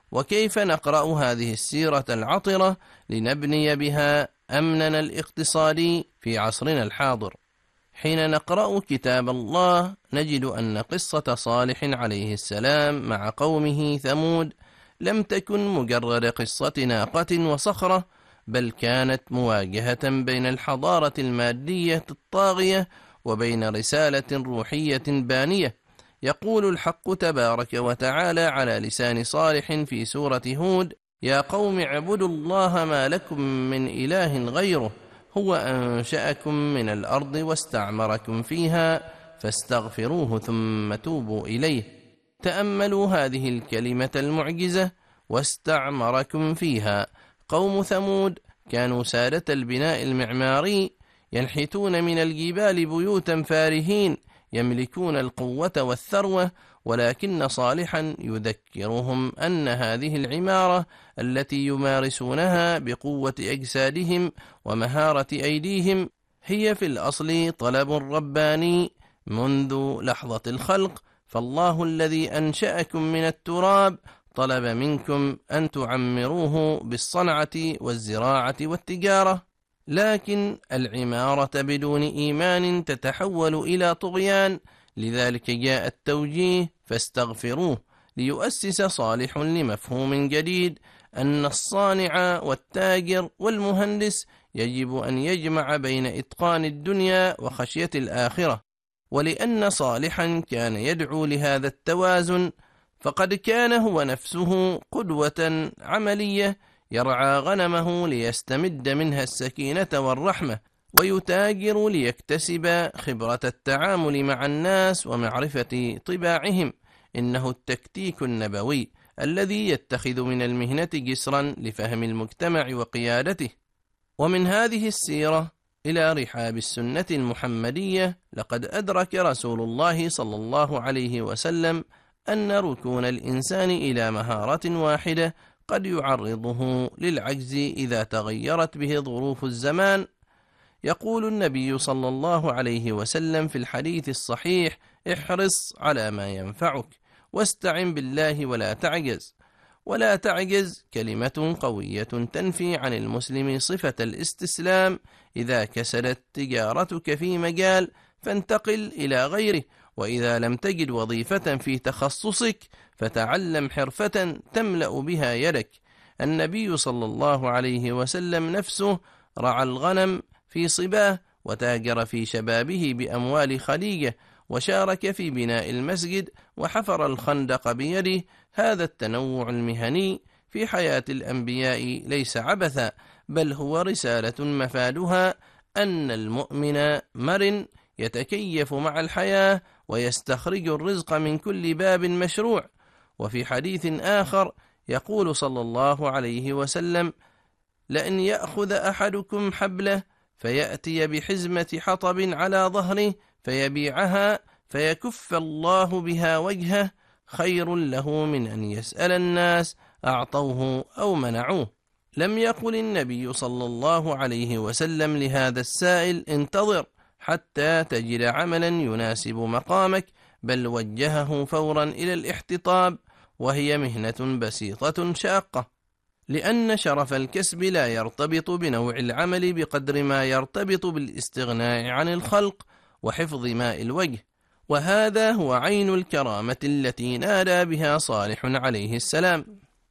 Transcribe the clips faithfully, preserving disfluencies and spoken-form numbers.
وكيف نقرأ هذه السيرة العطرة لنبني بها أمننا الاقتصادي في عصرنا الحاضر؟ حين نقرأ كتاب الله نجد أن قصة صالح عليه السلام مع قومه ثمود لم تكن مجرد قصة ناقة وصخرة، بل كانت مواجهة بين الحضارة المادية الطاغية وبين رسالة روحية بانية. يقول الحق تبارك وتعالى على لسان صالح في سورة هود: يا قوم اعبدوا الله ما لكم من إله غيره هو أنشأكم من الأرض واستعمركم فيها فاستغفروه ثم توبوا إليه. تأملوا هذه الكلمة المعجزة: واستعمركم فيها. قوم ثمود كانوا سادة البناء المعماري، ينحتون من الجبال بيوتا فارهين، يملكون القوة والثروة، ولكن صالحا يذكرهم أن هذه العمارة التي يمارسونها بقوة أجسادهم ومهارة أيديهم هي في الأصل طلب رباني منذ لحظة الخلق، فالله الذي أنشأكم من التراب طلب منكم أن تعمروه بالصنعة والزراعة والتجارة. لكن العمارة بدون إيمان تتحول إلى طغيان، لذلك جاء التوجيه فاستغفروه، ليؤسس صالح لمفهوم جديد: أن الصانع والتاجر والمهندس يجب أن يجمع بين إتقان الدنيا وخشية الآخرة. ولأن صالحا كان يدعو لهذا التوازن، فقد كان هو نفسه قدوة عملية، يرعى غنمه ليستمد منها السكينة والرحمة، ويتاجر ليكتسب خبرة التعامل مع الناس ومعرفة طباعهم. إنه التكتيك النبوي الذي يتخذ من المهنة جسرا لفهم المجتمع وقيادته. ومن هذه السيرة إلى رحاب السنة المحمدية، لقد أدرك رسول الله صلى الله عليه وسلم أن ركون الإنسان إلى مهارة واحدة قد يعرضه للعجز إذا تغيرت به ظروف الزمان. يقول النبي صلى الله عليه وسلم في الحديث الصحيح: احرص على ما ينفعك واستعن بالله ولا تعجز. ولا تعجز كلمة قوية تنفي عن المسلم صفة الاستسلام. إذا كسلت تجارتك في مجال فانتقل إلى غيره، وإذا لم تجد وظيفة في تخصصك فتعلم حرفة تملأ بها يدك. النبي صلى الله عليه وسلم نفسه رعى الغنم في صباه، وتاجر في شبابه بأموال خديجة، وشارك في بناء المسجد، وحفر الخندق بيده. هذا التنوع المهني في حياة الأنبياء ليس عبثا، بل هو رسالة مفادها أن المؤمن مرن يتكيف مع الحياة ويستخرج الرزق من كل باب مشروع. وفي حديث آخر يقول صلى الله عليه وسلم: لأن يأخذ أحدكم حبله فيأتي بحزمة حطب على ظهره فيبيعها فيكف الله بها وجهه خير له من أن يسأل الناس أعطوه أو منعوه. لم يقل النبي صلى الله عليه وسلم لهذا السائل: انتظر حتى تجد عملا يناسب مقامك، بل وجهه فورا إلى الاحتطاب، وهي مهنة بسيطة شاقة، لأن شرف الكسب لا يرتبط بنوع العمل بقدر ما يرتبط بالاستغناء عن الخلق وحفظ ماء الوجه. وهذا هو عين الكرامة التي نادى بها صالح عليه السلام.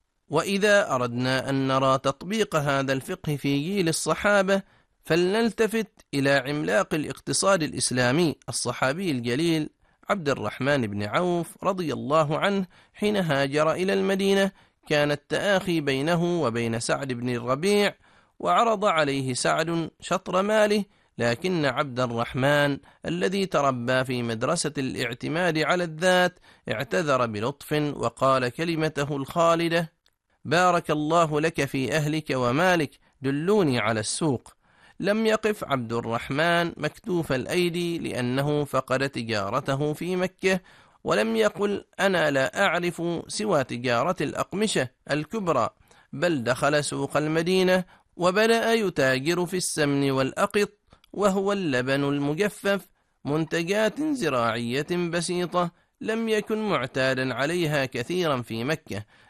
وإذا أردنا أن نرى تطبيق هذا الفقه في جيل الصحابة، فلنلتفت إلى عملاق الاقتصاد الإسلامي الصحابي الجليل عبد الرحمن بن عوف رضي الله عنه. حين هاجر إلى المدينة كان التآخي بينه وبين سعد بن الربيع، وعرض عليه سعد شطر ماله، لكن عبد الرحمن الذي تربى في مدرسة الاعتماد على الذات اعتذر بلطف وقال كلمته الخالدة: بارك الله لك في أهلك ومالك، دلوني على السوق. لم يقف عبد الرحمن مكتوف الأيدي لأنه فقد تجارته في مكة، ولم يقل أنا لا أعرف سوى تجارة الأقمشة الكبرى، بل دخل سوق المدينة وبدأ يتاجر في السمن والأقط، وهو اللبن المجفف، منتجات زراعية بسيطة لم يكن معتادا عليها كثيرا في مكة،